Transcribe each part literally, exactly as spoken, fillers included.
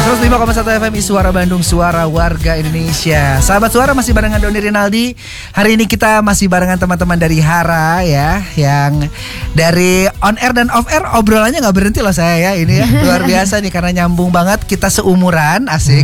seratus lima koma satu F M Suara Bandung, suara warga Indonesia. Sahabat Suara masih barengan Doni Rinaldi. Hari ini kita masih barengan teman-teman dari Hara ya, yang dari on air dan off air obrolannya nggak berhenti loh saya ya ini ya. Luar biasa nih karena nyambung banget, kita seumuran, asik.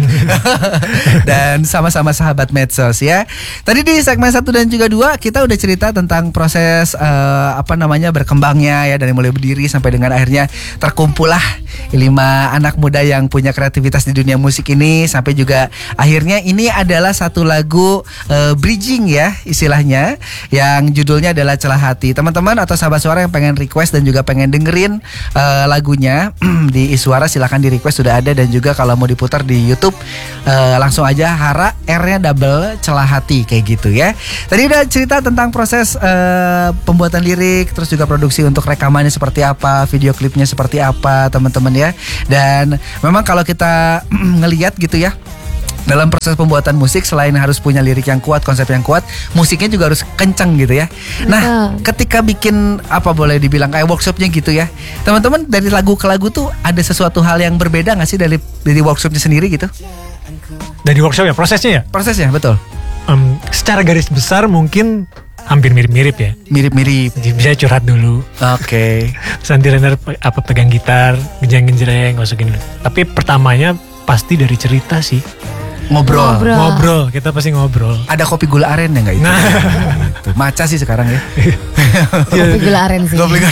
Dan sama-sama sahabat medsos ya. Tadi di segmen satu dan juga dua kita udah cerita tentang proses uh, apa namanya berkembangnya ya, dari mulai berdiri sampai dengan akhirnya terkumpullah lima anak muda yang punya kreativitas di dunia musik ini, sampai juga akhirnya ini adalah satu lagu uh, bridging ya istilahnya, yang judulnya adalah Celah Hati. Teman-teman atau sahabat Suara yang pengen request dan juga pengen dengerin uh, lagunya di Iswara, silakan di request, sudah ada. Dan juga kalau mau diputar di YouTube uh, langsung aja Hara, R-nya double, Celah Hati kayak gitu ya. Tadi udah cerita tentang proses uh, pembuatan lirik, terus juga produksi untuk rekamannya seperti apa, video klipnya seperti apa teman-teman ya. Dan memang kalau kita ngelihat gitu ya, dalam proses pembuatan musik selain harus punya lirik yang kuat, konsep yang kuat, musiknya juga harus kenceng gitu ya. Nah, ketika bikin apa boleh dibilang kayak workshopnya gitu ya, teman-teman dari lagu ke lagu tuh ada sesuatu hal yang berbeda nggak sih dari dari workshopnya sendiri gitu? Dari workshop ya, prosesnya ya? Prosesnya betul. Um, secara garis besar mungkin hampir mirip-mirip ya. Mirip-mirip. Bisa curhat dulu. Oke. Okay. Nanti Renner apa pegang gitar, genjreng-genjreng, masukin. Tapi pertamanya pasti dari cerita sih. Ngobrol. Ngobrol. Ngobrol, kita pasti ngobrol. Ada kopi gula aren ya nggak itu? Nah. Maca sih sekarang ya. Kopi gula aren sih. Kopi gula.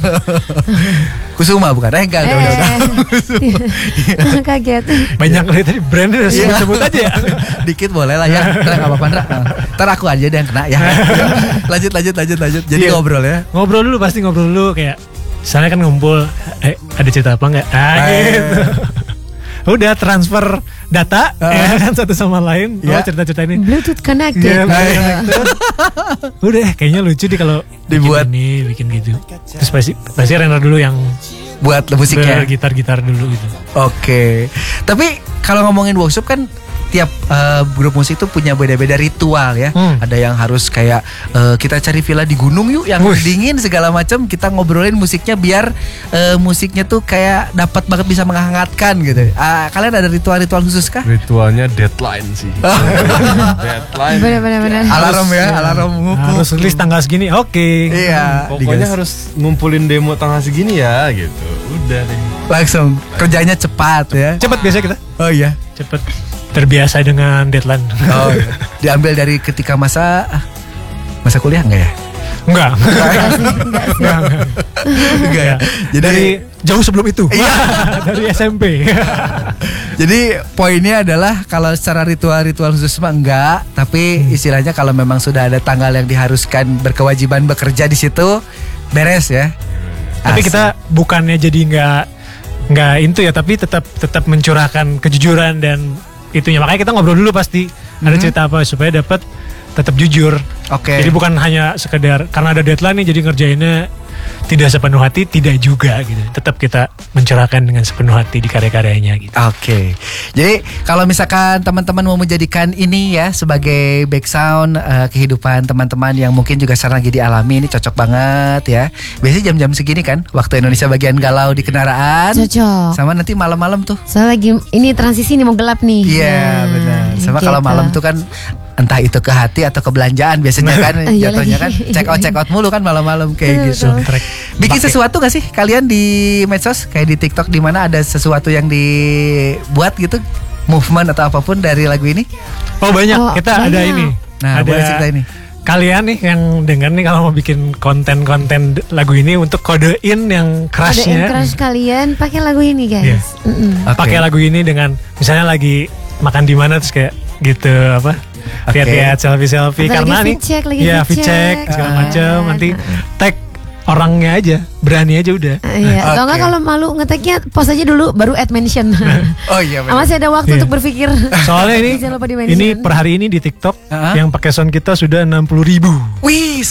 Kusuma bukan? Eh enggak, eh, udah, udah. Kaget. Banyak kali tadi brandnya sebut-sebut aja ya. Dikit boleh lah ya. Ntar gak apa-apa, ntar aku aja deh yang kena ya. Lanjut, lanjut, lanjut, lanjut. Jadi yeah. ngobrol ya. Ngobrol dulu, pasti ngobrol dulu. Kayak misalnya kan ngumpul, eh ada cerita apa enggak? Ah gitu. Udah transfer data uh, ya kan satu sama lain. Yeah. Oh cerita-cerita ini Bluetooth connected. Yeah, connected. Udah kayaknya lucu deh kalau dibuat ini bikin gitu. Terus pasti pasti Renner dulu yang buat musiknya, gitar-gitar dulu gitu. Oke. Okay. Tapi kalau ngomongin workshop kan tiap uh, grup musik itu punya beda-beda ritual ya. Hmm. Ada yang harus kayak uh, kita cari villa di gunung yuk yang Uish. dingin segala macam, kita ngobrolin musiknya biar uh, musiknya tuh kayak dapat banget bisa menghangatkan gitu. Uh, kalian ada ritual-ritual khusus kah? Ritualnya deadline sih. Deadline. Benar-benar. Alarm ya, alarm ngumpul. Harus rilis tanggal segini. Oke. Okay. Iya. Pokoknya digas. Harus ngumpulin demo tanggal segini ya gitu. Udah deh. Langsung kerjanya cepat ya. Cepat biasa kita. Oh iya. Cepat. Terbiasa dengan deadline. Oh, iya. Diambil dari ketika masa masa kuliah enggak ya? Enggak. Enggak sih, enggak sih. Enggak, enggak. Enggak ya. Jadi dari jauh sebelum itu. Iya. Dari S M P. Jadi poinnya adalah kalau secara ritual-ritual khusus mah enggak, tapi hmm. istilahnya kalau memang sudah ada tanggal yang diharuskan berkewajiban bekerja di situ, beres ya. Tapi Asal. Kita bukannya jadi enggak enggak itu ya, tapi tetap tetap mencurahkan kejujuran dan itunya, makanya kita ngobrol dulu pasti mm-hmm. ada cerita apa supaya dapat tetap jujur. Oke. Okay. Jadi bukan hanya sekedar karena ada deadline nih jadi ngerjainnya tidak sepenuh hati, tidak juga gitu. Tetap kita mencerahkan dengan sepenuh hati di karya-karyanya gitu. Oke. Okay. Jadi kalau misalkan teman-teman mau menjadikan ini ya sebagai background uh, kehidupan teman-teman yang mungkin juga sekarang lagi dialami, ini cocok banget ya. Biasanya jam-jam segini kan waktu Indonesia bagian galau di kendaraan. Cocok. Sama nanti malam-malam tuh. Soalnya lagi ini transisi nih mau gelap nih. Iya yeah, nah, benar. Sama gitu. Kalau malam tuh kan entah itu ke hati atau ke belanjaan biasanya kan jatuhnya kan check out check out mulu kan malam-malam kayak gitu. Bikin Bake. Sesuatu gak sih kalian di medsos kayak di TikTok di mana ada sesuatu yang dibuat gitu, movement atau apapun dari lagu ini? Oh banyak, oh, kita banyak. Ada ini. Nah, ada cerita ini. Kalian nih yang denger nih kalau mau bikin konten-konten lagu ini untuk kodein yang crushnya. Kodein crush kalian pakai lagu ini guys. Yeah. Okay. Pakai lagu ini dengan misalnya lagi makan di mana terus kayak gitu apa? Okay. Lihat-lihat selfie-selfie lagi karena nih check, ya fit check segala macam, nanti tag orangnya aja, berani aja udah. Uh, iya. Atau enggak kalau malu ngeteknya post aja dulu baru add mention. Oh iya benar. Masih ada waktu yeah. untuk berpikir. Soalnya ini ini per hari ini di TikTok uh-huh. yang pakai sound kita sudah enam puluh ribu. Wih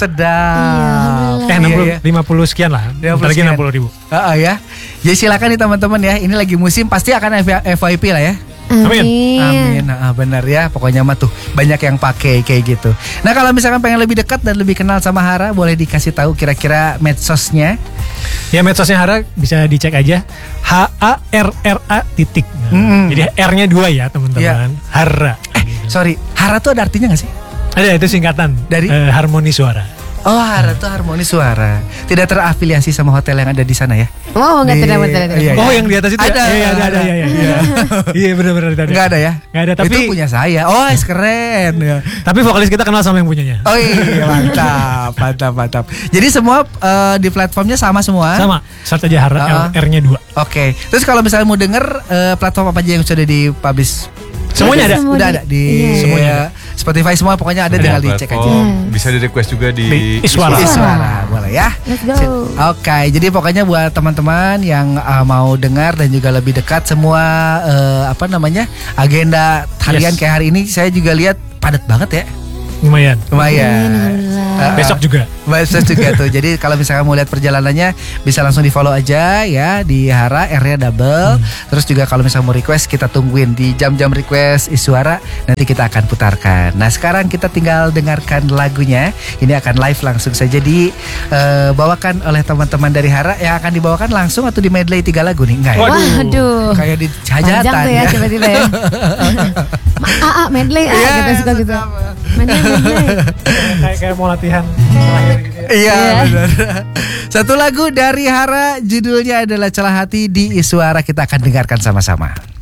sedap. Iya, eh enam puluh, iya, iya. lima puluh sekian lah. Lagi enam puluh ribu. Uh, uh, ya. Jadi silakan nih teman-teman ya. Ini lagi musim pasti akan F Y P lah ya. Amin. Amin, nah, benar ya. Pokoknya mah tuh banyak yang pakai kayak gitu. Nah kalau misalkan pengen lebih dekat dan lebih kenal sama Hara, boleh dikasih tahu kira-kira medsosnya? Ya medsosnya Hara bisa dicek aja H A R R A titik. Nah, Mm. Jadi R-nya dua ya teman-teman. Iya. Hara. Sorry, Hara tuh ada artinya gak sih? Ada itu singkatan Dari? eh, harmoni suara. Oh, Hara tuh harmoni suara. Tidak terafiliasi sama hotel yang ada di sana ya? Oh, enggak Di- tidak tidak. tidak. iya, Oh yang di atas itu Ada, ya? Iya ada ada ada. iya iya. Iya benar-benar ada. Nggak ada ya? Nggak ada tapi itu punya saya. Oh, keren ya. tapi vokalis kita kenal sama yang punyanya. Oh iya, mantap, mantap, mantap. Jadi semua eh, di platformnya sama semua? Sama, search aja Hara Uh-uh. R- R-nya dua. Oke. Terus kalau misalnya mau denger eh, platform apa aja yang sudah dipublish? Semuanya ada. Semua Udah di- ada di iya. Semuanya eh, Spotify semua pokoknya ada, Ada. tinggal dicek aja. Platform, bisa di request juga di, Di Iswara. Iswara, boleh ya. Let's go. Sip. Oke, jadi pokoknya buat teman-teman yang uh, mau dengar dan juga lebih dekat semua uh, apa namanya agenda harian Yes. kayak hari ini saya juga lihat padat banget ya. Lumayan. Lumayan. Alhamdulillah. Uh, Besok juga. Besok juga tuh. Jadi kalau misalnya mau lihat perjalanannya bisa langsung di follow aja ya di Hara R-nya double. Hmm. Terus juga kalau misalnya mau request kita tungguin di jam-jam request Iswara nanti kita akan putarkan. Nah sekarang kita tinggal dengarkan lagunya. Ini akan live langsung saja dibawakan oleh teman-teman dari Hara yang akan dibawakan langsung atau di medley tiga lagu nih enggak ya? Waduh. Kayak di Panjang hajatan tuh ya tiba-tiba ya. Ma- ah, ah, medley ah Iya, gitu suka gitu. sama. Medley medley. kayak kayak mau latihan terakhir gitu ya. Iya Iya. benar. Satu lagu dari Hara judulnya adalah Celah Hati di Iswara, kita akan dengarkan sama-sama.